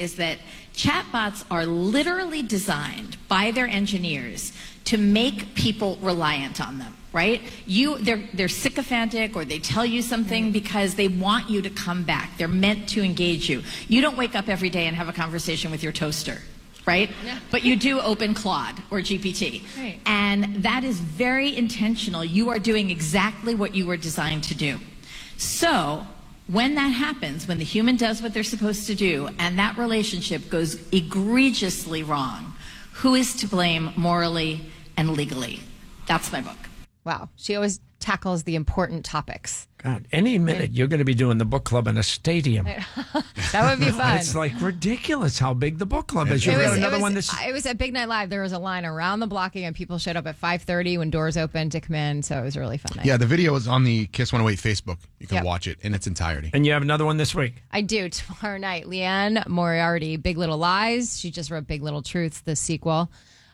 is that chatbots are literally designed by their engineers to make people reliant on them, right? They're sycophantic, or they tell you something because they want you to come back. They're meant to engage you. You don't wake up every day and have a conversation with your toaster, right? Yeah. But you do open Claude or GPT. Right. And that is very intentional. You are doing exactly what you were designed to do. So when that happens, when the human does what they're supposed to do, and that relationship goes egregiously wrong, who is to blame morally and legally? That's my book. Wow. She always tackles the important topics. God, any minute you're going to be doing the book club in a stadium. That would be fun. It's like ridiculous how big the book club is. It was at Big Night Live. There was a line around the blocking, and people showed up at 5:30 when doors opened to come in. So it was a really fun night. Yeah, the video is on the Kiss 108 Facebook. You can watch it in its entirety. And you have another one this week? I do. Tomorrow night, Leanne Moriarty, Big Little Lies. She just wrote Big Little Truths, the sequel.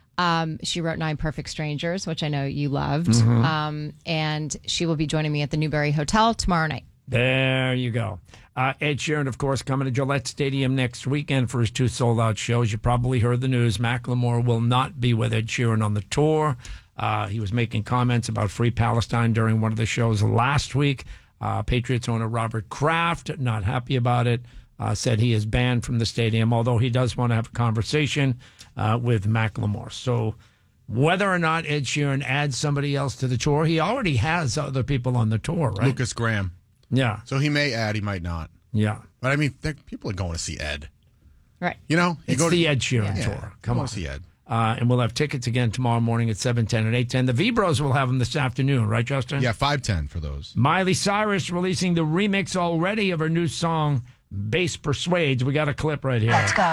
She wrote 9 Perfect Strangers, which I know you loved. Mm-hmm. And she will be joining me at the Newberry Hotel tomorrow night. There you go. Ed Sheeran, of course, coming to Gillette Stadium next weekend for his 2 sold-out shows. You probably heard the news. Macklemore will not be with Ed Sheeran on the tour. He was making comments about Free Palestine during one of the shows last week. Patriots owner Robert Kraft, not happy about it, said he is banned from the stadium, although he does want to have a conversation with Macklemore. So whether or not Ed Sheeran adds somebody else to the tour, he already has other people on the tour, right? Lucas Graham. Yeah. So he may add, he might not. Yeah. But I mean, people are going to see Ed. Right. You know? It's the Ed Sheeran tour. Come on. See Ed. And we'll have tickets again tomorrow morning at 7:10 and 8:10. The V-Bros will have them this afternoon, right, Justin? Yeah, 5:10 for those. Miley Cyrus releasing the remix already of her new song, Bass Persuades. We got a clip right here. Let's go.